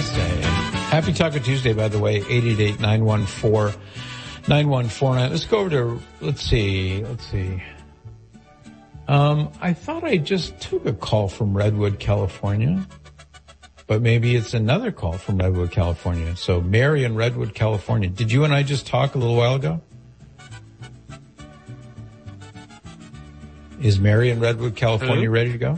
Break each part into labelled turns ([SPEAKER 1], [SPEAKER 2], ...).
[SPEAKER 1] say? Happy Taco Tuesday, by the way, 888-914-9149. Let's go over to, let's see. I thought I just took a call from Redwood, California, but maybe it's another call from Redwood, California. So Mary in Redwood, California. Did you and I just talk a little while ago? Is Mary in Redwood, California ready to go?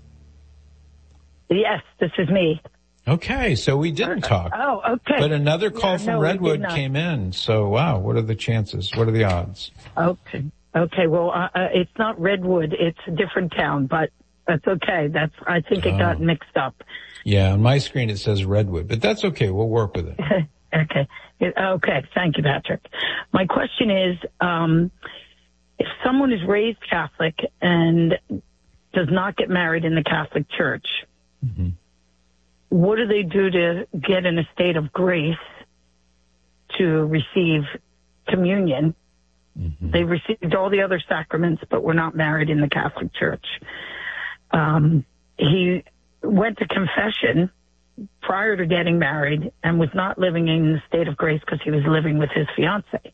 [SPEAKER 2] Yes, this is me.
[SPEAKER 1] Okay, so we didn't talk.
[SPEAKER 2] Oh, okay.
[SPEAKER 1] But another call from Redwood came in. So, wow, what are the chances? What are the odds?
[SPEAKER 2] Okay. Well, it's not Redwood. It's a different town, but that's okay. I think it got mixed up.
[SPEAKER 1] Yeah, on my screen it says Redwood, but that's okay. We'll work with it.
[SPEAKER 2] Okay. Thank you, Patrick. My question is, if someone is raised Catholic and does not get married in the Catholic Church, what do they do to get in a state of grace to receive communion? They received all the other sacraments, but were not married in the Catholic Church. He went to confession prior to getting married and was not living in the state of grace because he was living with his fiancée.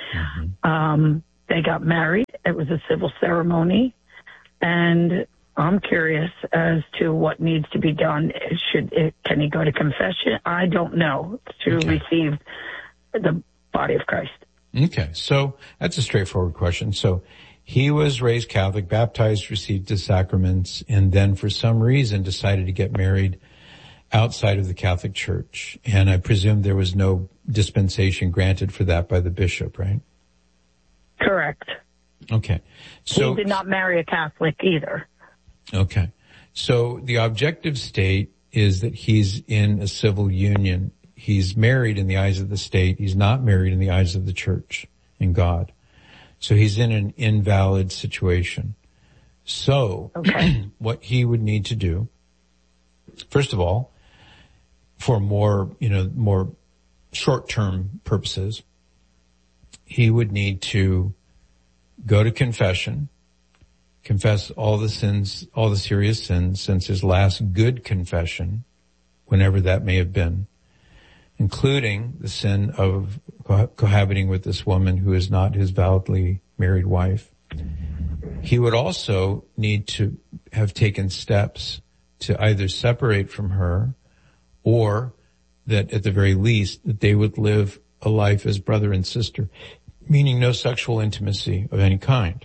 [SPEAKER 2] They got married. It was a civil ceremony. And I'm curious as to what needs to be done. Can he go to confession? I don't know, to receive the body of Christ.
[SPEAKER 1] Okay, so that's a straightforward question. So he was raised Catholic, baptized, received the sacraments, and then for some reason decided to get married outside of the Catholic Church. And I presume there was no dispensation granted for that by the bishop, right?
[SPEAKER 2] Correct.
[SPEAKER 1] Okay. So
[SPEAKER 2] he did not marry a Catholic either.
[SPEAKER 1] Okay. So the objective state is that he's in a civil union. He's married in the eyes of the state. He's not married in the eyes of the church and God. So he's in an invalid situation. So what he would need to do, first of all, for more short-term purposes, he would need to go to confession, confess all the sins, all the serious sins since his last good confession, whenever that may have been, including the sin of cohabiting with this woman who is not his validly married wife. He would also need to have taken steps to either separate from her or that at the very least that they would live a life as brother and sister, meaning no sexual intimacy of any kind.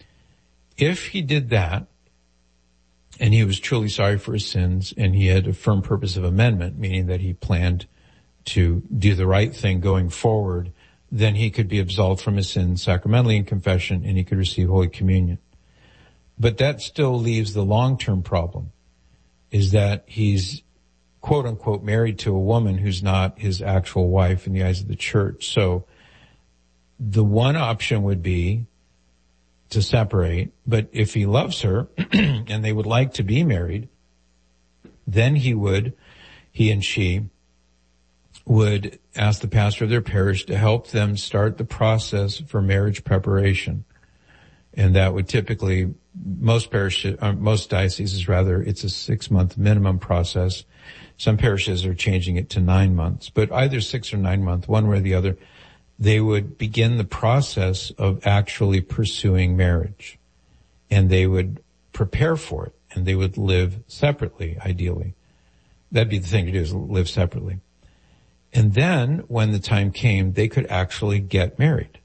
[SPEAKER 1] If he did that, and he was truly sorry for his sins, and he had a firm purpose of amendment, meaning that he planned to do the right thing going forward, then he could be absolved from his sins sacramentally in confession, and he could receive Holy Communion. But that still leaves the long-term problem, is that he's quote-unquote married to a woman who's not his actual wife in the eyes of the church. So the one option would be to separate, but if he loves her and they would like to be married, then he and she would ask the pastor of their parish to help them start the process for marriage preparation. And that would typically, most dioceses, it's a 6-month minimum process. Some parishes are changing it to 9 months, but either 6 or 9 months, one way or the other, they would begin the process of actually pursuing marriage. And they would prepare for it, and they would live separately, ideally. That'd be the thing to do, is live separately. And then, when the time came, they could actually get married.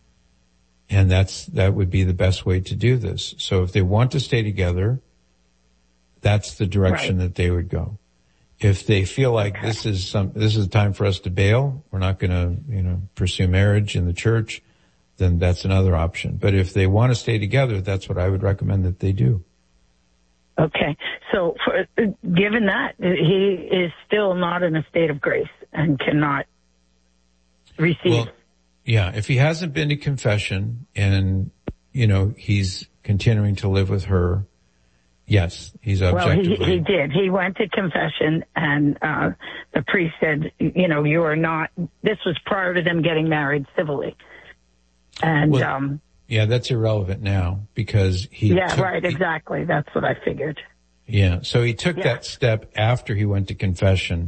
[SPEAKER 1] And that would be the best way to do this. So if they want to stay together, that's the direction that they would go. If they feel like this is time for us to bail, we're not going to, pursue marriage in the church, then that's another option. But if they want to stay together, that's what I would recommend that they do.
[SPEAKER 2] Okay. So given that, he is still not in a state of grace and cannot receive. Well,
[SPEAKER 1] yeah, if he hasn't been to confession and, he's continuing to live with her, yes, he's objectively.
[SPEAKER 2] Well, he did. He went to confession, and the priest said, you are not. This was prior to them getting married civilly, and
[SPEAKER 1] yeah, that's irrelevant now because he.
[SPEAKER 2] Yeah, right. Exactly. That's what I figured.
[SPEAKER 1] Yeah. So he took that step after he went to confession,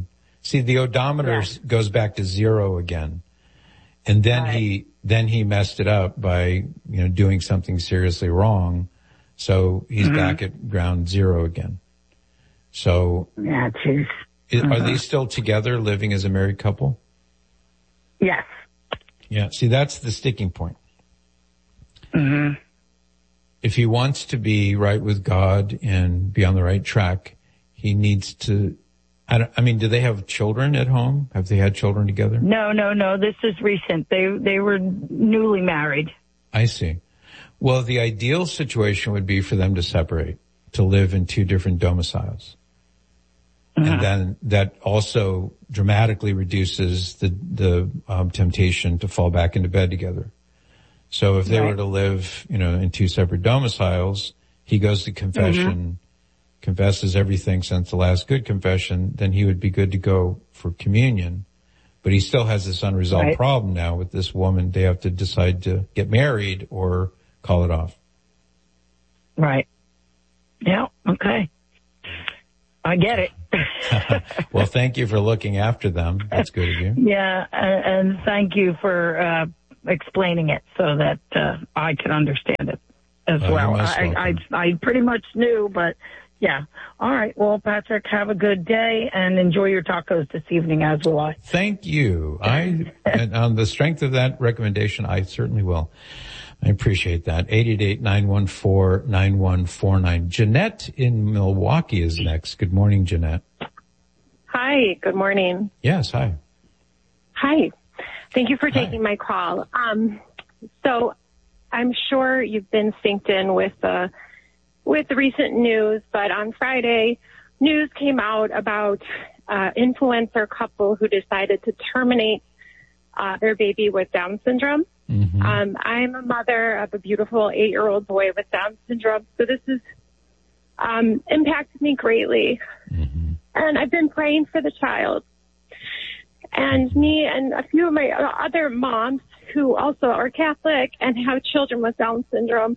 [SPEAKER 1] See, the odometer goes back to 0 again. And then he messed it up by, doing something seriously wrong. So he's back at ground 0 again. So.
[SPEAKER 2] Yeah, geez.
[SPEAKER 1] Are they still together, living as a married couple?
[SPEAKER 2] Yes.
[SPEAKER 1] Yeah. See, that's the sticking point.
[SPEAKER 2] Mm-hmm.
[SPEAKER 1] If he wants to be right with God and be on the right track, he needs to. Do they have children at home? Have they had children together?
[SPEAKER 2] No. This is recent. They were newly married.
[SPEAKER 1] I see. Well, the ideal situation would be for them to separate, to live in 2 different domiciles. And then that also dramatically reduces the temptation to fall back into bed together. So if they were to live, in 2 separate domiciles, he goes to confession, confesses everything since the last good confession, then he would be good to go for communion. But he still has this unresolved problem now with this woman. They have to decide to get married or call it off.
[SPEAKER 2] Right. Yeah. Okay. I get it.
[SPEAKER 1] Well, thank you for looking after them. That's good of you.
[SPEAKER 2] Yeah. And thank you for, explaining it so that, I can understand it as well. I pretty much knew, but yeah. All right. Well, Patrick, have a good day and enjoy your tacos this evening, as will I.
[SPEAKER 1] Thank you. And on the strength of that recommendation, I certainly will. I appreciate that. 888-914-9149. Jeanette in Milwaukee is next. Good morning, Jeanette.
[SPEAKER 3] Hi. Good morning.
[SPEAKER 1] Yes. Hi.
[SPEAKER 3] Hi. Thank you for taking my call. So I'm sure you've been synced in with the recent news, but on Friday, news came out about influencer couple who decided to terminate their baby with Down syndrome. Mm-hmm. I'm a mother of a beautiful 8-year-old boy with Down syndrome, so this has impacted me greatly. Mm-hmm. And I've been praying for the child. And me and a few of my other moms who also are Catholic and have children with Down syndrome,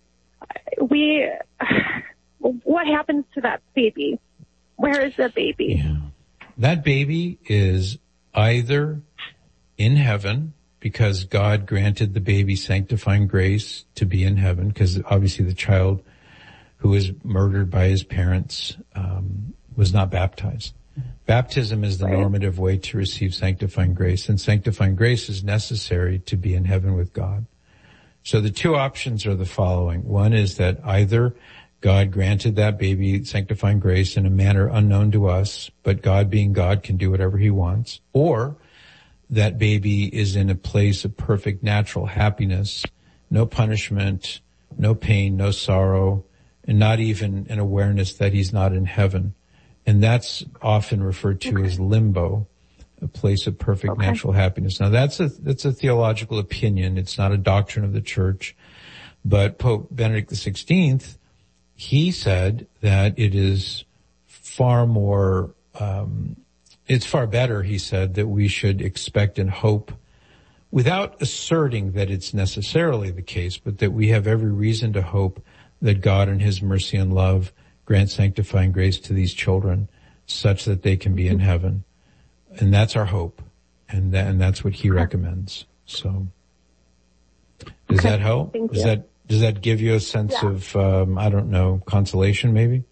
[SPEAKER 3] what happens to that baby? Where is the baby?
[SPEAKER 1] Yeah. That baby is either in heaven because God granted the baby sanctifying grace to be in heaven, because obviously the child who was murdered by his parents was not baptized. Baptism is the normative way to receive sanctifying grace, and sanctifying grace is necessary to be in heaven with God. So the 2 options are the following. One is that either God granted that baby sanctifying grace in a manner unknown to us, but God being God can do whatever he wants, or that baby is in a place of perfect natural happiness, no punishment, no pain, no sorrow, and not even an awareness that he's not in heaven. And that's often referred to as limbo, a place of perfect natural happiness. Now that's a theological opinion. It's not a doctrine of the church. But Pope Benedict XVI, he said that it is far more, it's far better, he said, that we should expect and hope without asserting that it's necessarily the case, but that we have every reason to hope that God in his mercy and love grant sanctifying grace to these children such that they can be in heaven. And that's our hope. And that's what he recommends. So does that help?
[SPEAKER 3] Thank you.
[SPEAKER 1] Does that give you a sense of, consolation maybe?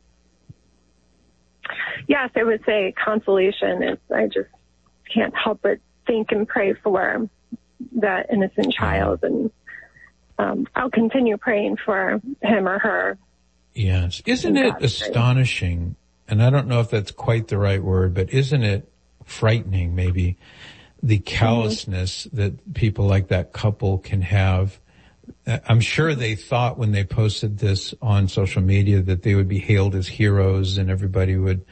[SPEAKER 3] Yes, I would say consolation. I just can't help but think and pray for that innocent child. And I'll continue praying for him or her.
[SPEAKER 1] Yes. Isn't it astonishing, and I don't know if that's quite the right word, but isn't it frightening maybe, the callousness that people like that couple can have? I'm sure they thought when they posted this on social media that they would be hailed as heroes and everybody would,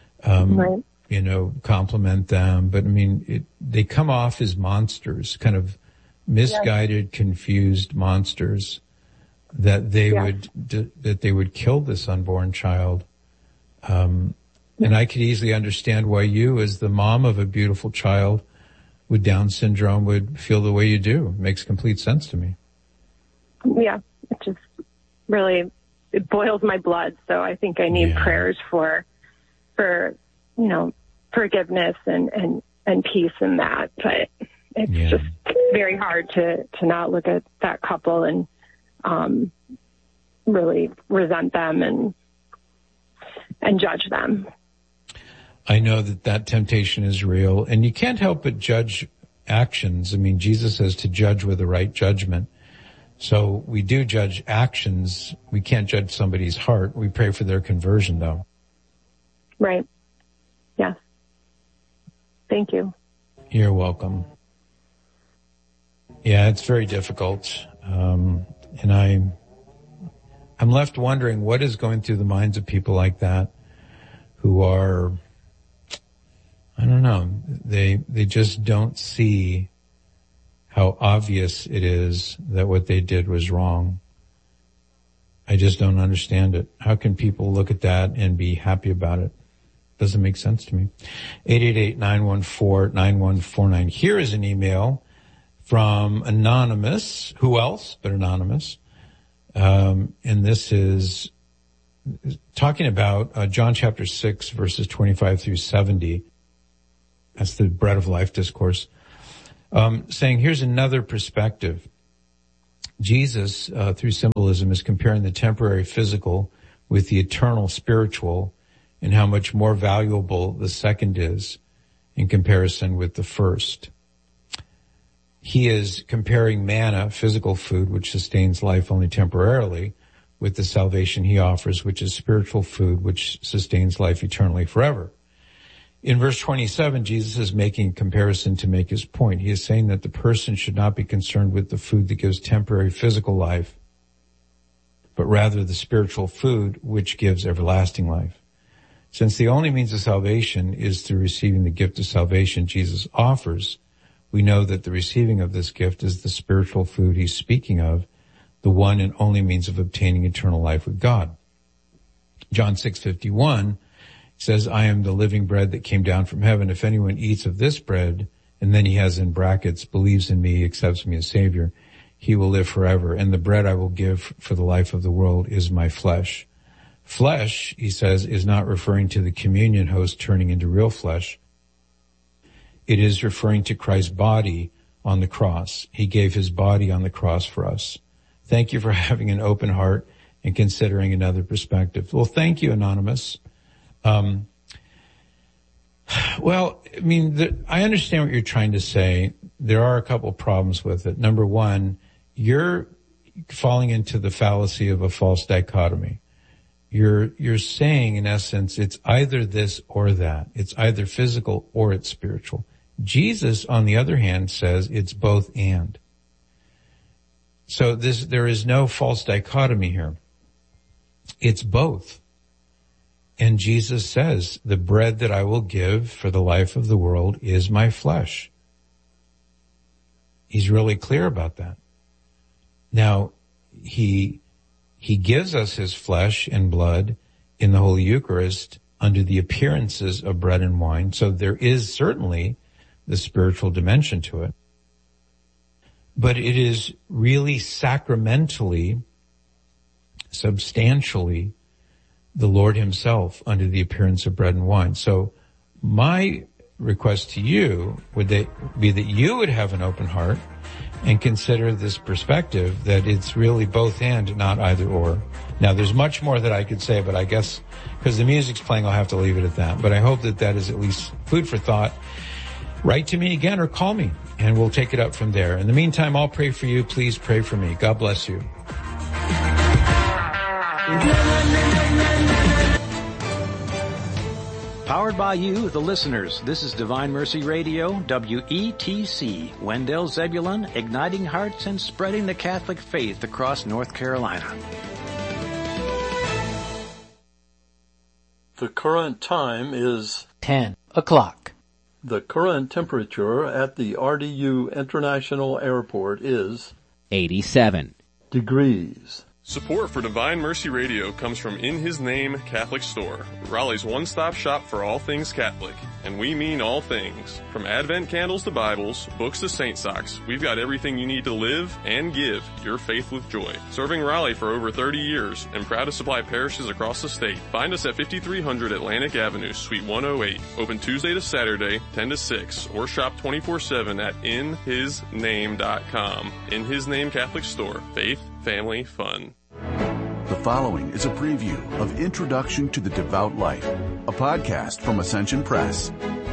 [SPEAKER 1] compliment them. But I mean, they come off as monsters, kind of misguided, confused monsters. That they would kill this unborn child. And I could easily understand why you, as the mom of a beautiful child with Down syndrome, would feel the way you do. It makes complete sense to me.
[SPEAKER 3] Yeah, it just really, it boils my blood. So I think I need prayers for forgiveness and peace in that. But it's just very hard to not look at that couple and really resent them and judge them.
[SPEAKER 1] I know that temptation is real, and you can't help but judge actions. I mean, Jesus says to judge with the right judgment. So we do judge actions. We can't judge somebody's heart. We pray for their conversion, though.
[SPEAKER 3] Right. Yes. Thank you.
[SPEAKER 1] You're welcome. Yeah, it's very difficult. And I'm left wondering what is going through the minds of people like that who are, I don't know, they just don't see how obvious it is that what they did was wrong. I just don't understand it. How can people look at that and be happy about it? Doesn't make sense to me. 888-914-9149. Here is an email from Anonymous. Who else but Anonymous? And this is talking about John chapter 6, verses 25 through 70. That's the Bread of Life discourse. Saying, here's another perspective. Jesus, through symbolism, is comparing the temporary physical with the eternal spiritual, and how much more valuable the second is in comparison with the first. He is comparing manna, physical food, which sustains life only temporarily, with the salvation he offers, which is spiritual food, which sustains life eternally forever. In verse 27, Jesus is making a comparison to make his point. He is saying that the person should not be concerned with the food that gives temporary physical life, but rather the spiritual food which gives everlasting life. Since the only means of salvation is through receiving the gift of salvation Jesus offers, we know that the receiving of this gift is the spiritual food he's speaking of, the one and only means of obtaining eternal life with God. John 6:51 says, I am the living bread that came down from heaven. If anyone eats of this bread, and then he has in brackets, believes in me, accepts me as Savior, he will live forever. And the bread I will give for the life of the world is my flesh. Flesh, he says, is not referring to the communion host turning into real flesh. It is referring to Christ's body on the cross. He gave his body on the cross for us. Thank you for having an open heart and considering another perspective. Well, thank you, Anonymous. Well, I mean, I understand what you're trying to say. There are a couple problems with it. Number one, you're falling into the fallacy of a false dichotomy. You're saying, in essence, it's either this or that. It's either physical or it's spiritual. Jesus, on the other hand, says it's both and. So there is no false dichotomy here. It's both. And Jesus says, the bread that I will give for the life of the world is my flesh. He's really clear about that. Now, he gives us his flesh and blood in the Holy Eucharist under the appearances of bread and wine. So there is certainly the spiritual dimension to it. But it is really sacramentally, substantially, the Lord himself under the appearance of bread and wine. So my request to you would be that you would have an open heart and consider this perspective that it's really both and, not either or. Now, there's much more that I could say, but I guess because the music's playing, I'll have to leave it at that. But I hope that is at least food for thought. Write to me again or call me, and we'll take it up from there. In the meantime, I'll pray for you. Please pray for me. God bless you.
[SPEAKER 4] Powered by you, the listeners. This is Divine Mercy Radio, WETC, Wendell Zebulon, igniting hearts and spreading the Catholic faith across North Carolina.
[SPEAKER 5] The current time is
[SPEAKER 6] 10 o'clock.
[SPEAKER 5] The current temperature at the RDU International Airport is
[SPEAKER 6] 87
[SPEAKER 5] degrees.
[SPEAKER 6] Support for Divine Mercy Radio comes from In His Name Catholic Store, Raleigh's one-stop shop for all things Catholic. And we mean all things. From Advent candles to Bibles, books to saint socks, we've got everything you need to live and give your faith with joy. Serving Raleigh for over 30 years and proud to supply parishes across the state. Find us at 5300 Atlantic Avenue, Suite 108. Open Tuesday to Saturday, 10 to 6, or shop 24/7 at inhisname.com. In His Name Catholic Store. Faith, family, fun.
[SPEAKER 7] The following is a preview of Introduction to the Devout Life, a podcast from Ascension Press.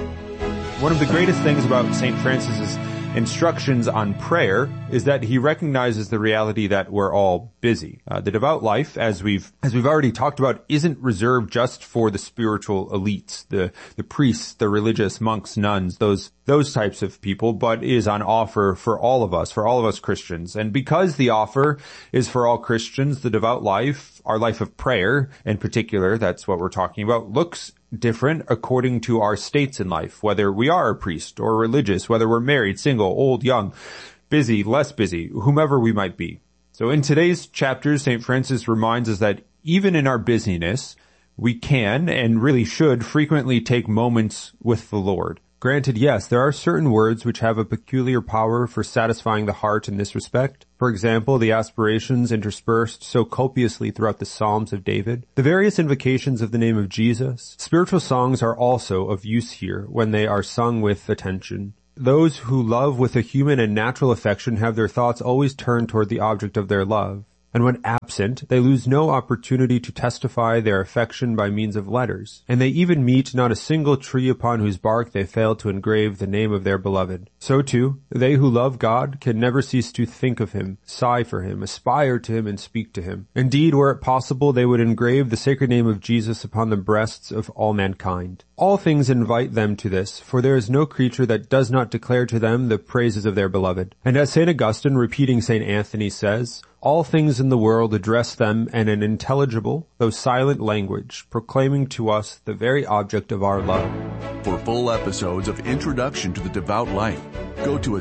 [SPEAKER 8] One of the greatest things about St. Francis's instructions on prayer is that he recognizes the reality that we're all busy. The devout life, as we've already talked about, isn't reserved just for the spiritual elites, the priests, the religious monks, nuns, those types of people, but is on offer for all of us Christians. And because the offer is for all Christians, the devout life, our life of prayer in particular, that's what we're talking about, looks different according to our states in life, whether we are a priest or religious, whether we're married, single, old, young, busy, less busy, whomever we might be. So in today's chapters, St. Francis reminds us that even in our busyness, we can and really should frequently take moments with the Lord. Granted, yes, there are certain words which have a peculiar power for satisfying the heart in this respect. For example, the aspirations interspersed so copiously throughout the Psalms of David, the various invocations of the name of Jesus. Spiritual songs are also of use here when they are sung with attention. Those who love with a human and natural affection have their thoughts always turned toward the object of their love. And when absent, they lose no opportunity to testify their affection by means of letters. And they even meet not a single tree upon whose bark they fail to engrave the name of their beloved. So too, they who love God can never cease to think of Him, sigh for Him, aspire to Him, and speak to Him. Indeed, were it possible, they would engrave the sacred name of Jesus upon the breasts of all mankind. All things invite them to this, for there is no creature that does not declare to them the praises of their beloved. And as St. Augustine, repeating St. Anthony, says, all things in the world address them in an intelligible, though silent language, proclaiming to us the very object of our love.
[SPEAKER 7] For full episodes of Introduction to the Devout Life, go to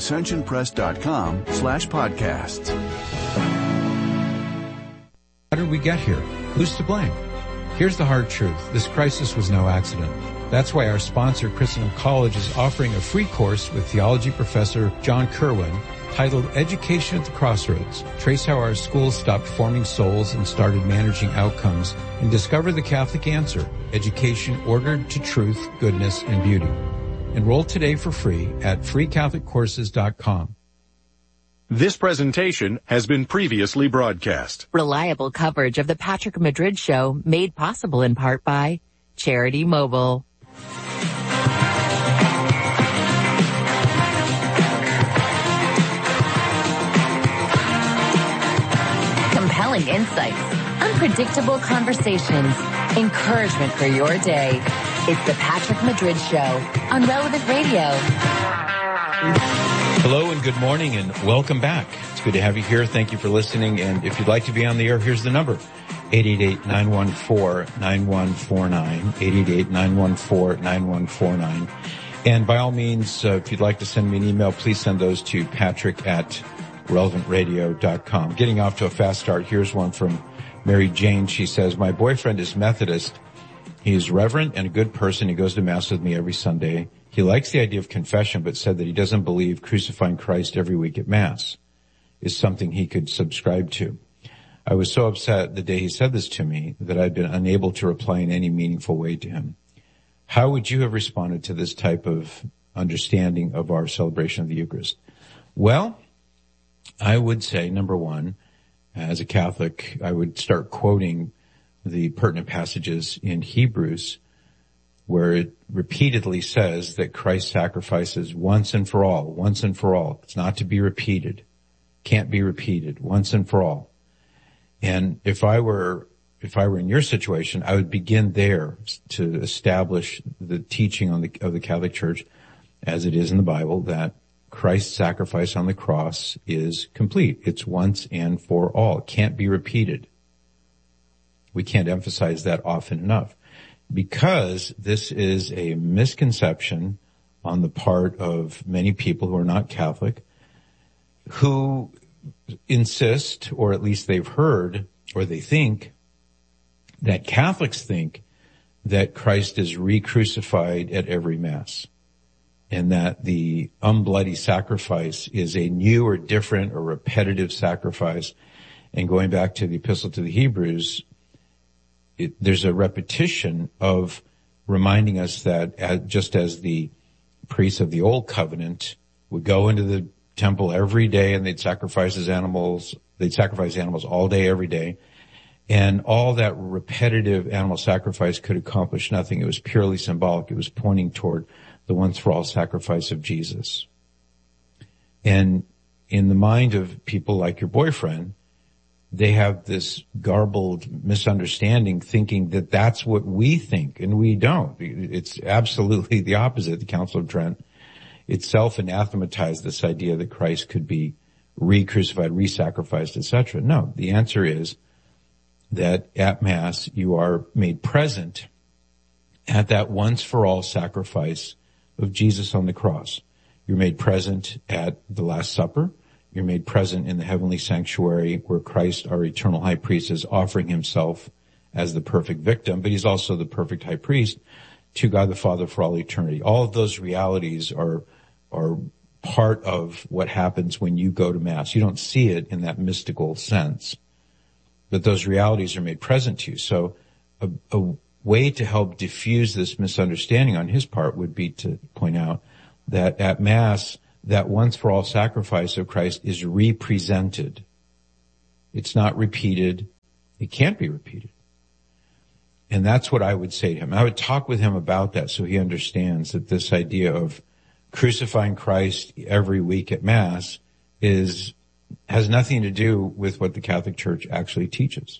[SPEAKER 7] ascensionpress.com/podcasts.
[SPEAKER 1] How did we get here? Who's to blame? Here's the hard truth. This crisis was no accident. That's why our sponsor, Christendom College, is offering a free course with theology professor John Kerwin titled Education at the Crossroads. Trace how our schools stopped forming souls and started managing outcomes, and discover the Catholic answer, education ordered to truth, goodness, and beauty. Enroll today for free at freecatholiccourses.com.
[SPEAKER 9] This presentation has been previously broadcast.
[SPEAKER 10] Reliable coverage of the Patrick Madrid Show made possible in part by Charity Mobile. Compelling insights, unpredictable conversations, encouragement for your day. It's the Patrick Madrid Show on Relevant Radio.
[SPEAKER 1] Hello and good morning and welcome back. It's good to have you here. Thank you for listening. And if you'd like to be on the air, here's the number. 888-914-9149. 888-914-9149. And by all means, if you'd like to send me an email, please send those to patrick@relevantradio.com. Getting off to a fast start. Here's one from Mary Jane. She says, my boyfriend is Methodist. He is reverent and a good person. He goes to Mass with me every Sunday. He likes the idea of confession, but said that he doesn't believe crucifying Christ every week at Mass is something he could subscribe to. I was so upset the day he said this to me that I'd been unable to reply in any meaningful way to him. How would you have responded to this type of understanding of our celebration of the Eucharist? Well, I would say, number one, as a Catholic, I would start quoting the pertinent passages in Hebrews where it repeatedly says that Christ sacrifices once and for all, once and for all. It's not to be repeated. Can't be repeated. Once and for all. And if I were in your situation, I would begin there to establish the teaching of the Catholic Church as it is in the Bible, that Christ's sacrifice on the cross is complete. It's once and for all. It can't be repeated. We can't emphasize that often enough, because this is a misconception on the part of many people who are not Catholic, who insist, or at least they've heard or they think that Catholics think that Christ is re-crucified at every Mass, and that the unbloody sacrifice is a new or different or repetitive sacrifice. And going back to the Epistle to the Hebrews, there's a repetition of reminding us that just as the priests of the Old Covenant would go into the temple every day and they'd sacrifice animals all day, every day, and all that repetitive animal sacrifice could accomplish nothing. It was purely symbolic. It was pointing toward the once-for-all sacrifice of Jesus. And in the mind of people like your boyfriend, they have this garbled misunderstanding, thinking that that's what we think, and we don't. It's absolutely the opposite. The Council of Trent itself anathematized this idea that Christ could be re-crucified, re-sacrificed, etc. No, the answer is that at Mass you are made present at that once-for-all sacrifice of Jesus on the cross. You're made present at the Last Supper. You're made present in the heavenly sanctuary where Christ, our eternal high priest, is offering himself as the perfect victim, but he's also the perfect high priest to God the Father for all eternity. All of those realities are part of what happens when you go to Mass. You don't see it in that mystical sense, but those realities are made present to you. So a way to help diffuse this misunderstanding on his part would be to point out that at Mass, that once-for-all sacrifice of Christ is represented. It's not repeated. It can't be repeated. And that's what I would say to him. I would talk with him about that so he understands that this idea of crucifying Christ every week at Mass has nothing to do with what the Catholic Church actually teaches.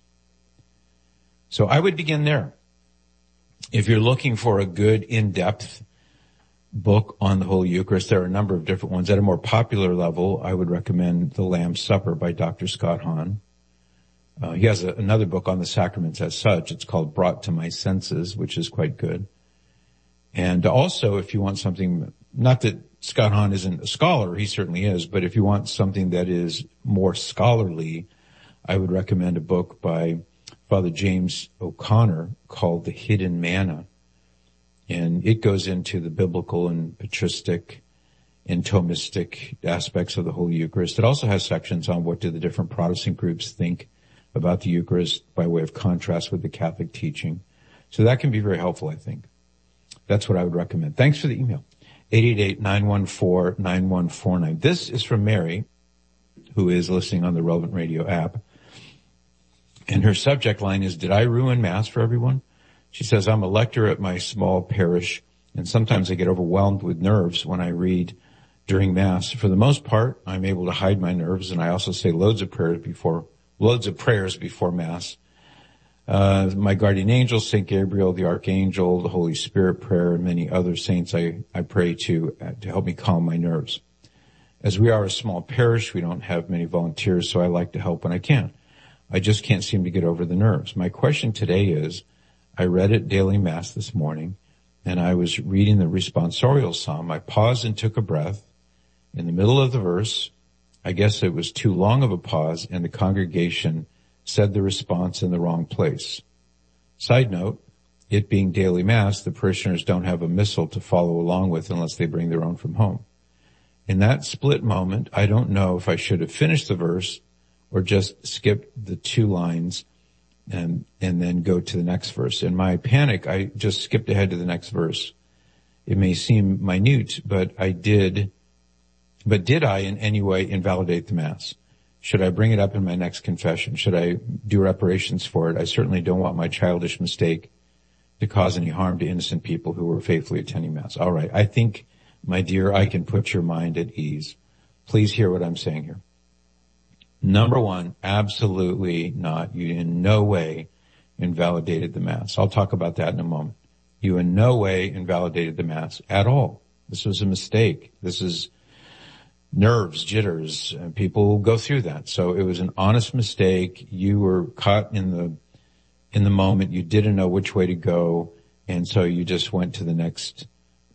[SPEAKER 1] So I would begin there. If you're looking for a good in-depth book on the Holy Eucharist, there are a number of different ones. At a more popular level, I would recommend The Lamb's Supper by Dr. Scott Hahn. He has another book on the sacraments as such. It's called Brought to My Senses, which is quite good. And also, if you want something, not that Scott Hahn isn't a scholar, he certainly is, but if you want something that is more scholarly, I would recommend a book by Father James O'Connor called The Hidden Manna. And it goes into the biblical and patristic and Thomistic aspects of the Holy Eucharist. It also has sections on what do the different Protestant groups think about the Eucharist by way of contrast with the Catholic teaching. So that can be very helpful, I think. That's what I would recommend. Thanks for the email. 888-914-9149. This is from Mary, who is listening on the Relevant Radio app. And her subject line is, did I ruin Mass for everyone? She says, I'm a lector at my small parish, and sometimes I get overwhelmed with nerves when I read during Mass. For the most part, I'm able to hide my nerves, and I also say loads of prayers before Mass. My guardian angel, St. Gabriel, the Archangel, the Holy Spirit prayer, and many other saints I pray to help me calm my nerves. As we are a small parish, we don't have many volunteers, so I like to help when I can. I just can't seem to get over the nerves. My question today is, I read at daily Mass this morning, and I was reading the responsorial psalm. I paused and took a breath. In the middle of the verse, I guess it was too long of a pause, and the congregation said the response in the wrong place. Side note, it being daily Mass, the parishioners don't have a missal to follow along with unless they bring their own from home. In that split moment, I don't know if I should have finished the verse or just skipped the 2 lines and then go to the next verse. In my panic, I just skipped ahead to the next verse. It may seem minute, but did I in any way invalidate the Mass? Should I bring it up in my next confession? Should I do reparations for it? I certainly don't want my childish mistake to cause any harm to innocent people who were faithfully attending Mass. All right. I think, my dear, I can put your mind at ease. Please hear what I'm saying here. Number one, absolutely not. You in no way invalidated the Mass. I'll talk about that in a moment. You in no way invalidated the Mass at all. This was a mistake. This is nerves, jitters, and people go through that. So it was an honest mistake. You were caught in the moment. You didn't know which way to go, and so you just went to the next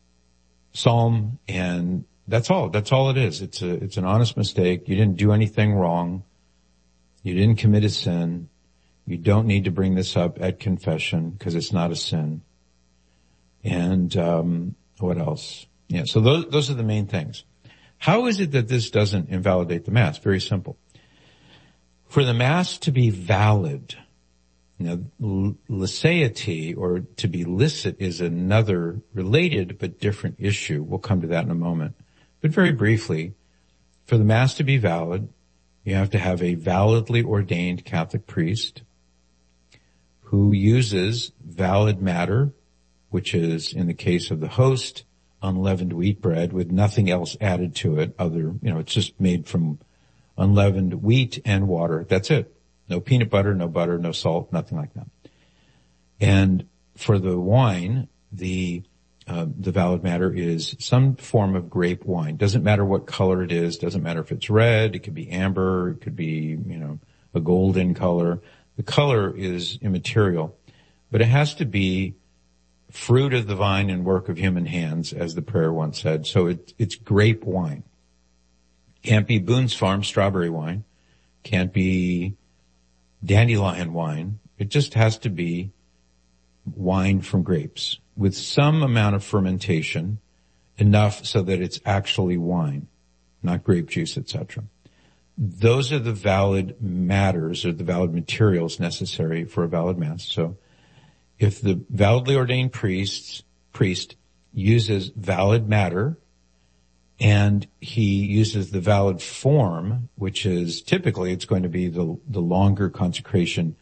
[SPEAKER 1] psalm, and that's all. That's all it is. It's an honest mistake. You didn't do anything wrong. You didn't commit a sin. You don't need to bring this up at confession because it's not a sin. And what else? Yeah, so those are the main things. How is it that this doesn't invalidate the Mass? Very simple. For the Mass to be valid, licety, or to be licit, is another related but different issue. We'll come to that in a moment. But very briefly, for the Mass to be valid, you have to have a validly ordained Catholic priest who uses valid matter, which is, in the case of the host, unleavened wheat bread with nothing else added to it it's just made from unleavened wheat and water. That's it. No peanut butter, no salt, nothing like that. And for the wine, the valid matter is some form of grape wine. Doesn't matter what color it is. Doesn't matter if it's red. It could be amber. It could be, a golden color. The color is immaterial, but it has to be fruit of the vine and work of human hands, as the prayer once said. So it's grape wine. Can't be Boone's Farm strawberry wine. Can't be dandelion wine. It just has to be wine from grapes with some amount of fermentation, enough so that it's actually wine, not grape juice, etc. Those are the valid matters, or the valid materials necessary for a valid Mass. So if the validly ordained priest uses valid matter, and he uses the valid form, which is typically it's going to be the longer consecration